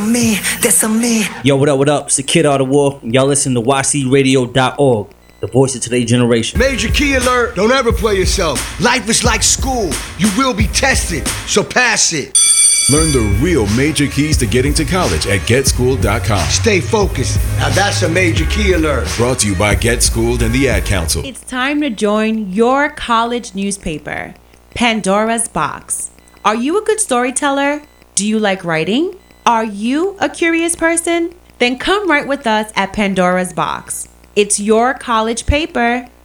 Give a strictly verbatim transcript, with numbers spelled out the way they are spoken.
me, that's a me. Yo, what up, what up? It's the Kid Out of War. Y'all listen to Y C radio dot org, the voice of today's generation. Major key alert, don't ever play yourself. Life is like school. You will be tested, so pass it. Learn the real major keys to getting to college at get schooled dot com. Stay focused. Now that's a major key alert. Brought to you by Get Schooled and the Ad Council. It's time to join your college newspaper, Pandora's Box. Are you a good storyteller? Do you like writing? Are you a curious person? Then come write with us at Pandora's Box. It's your college paper.